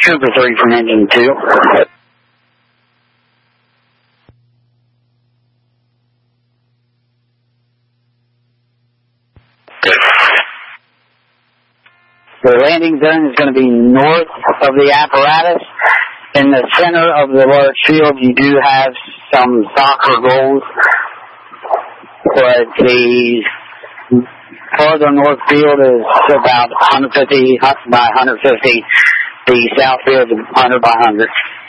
Trooper 3 from engine 2. The landing zone is going to be north of the apparatus. In the center of the large field, you do have some soccer goals, but the farther north field is about 150 by 150. The south field is 100 by 100.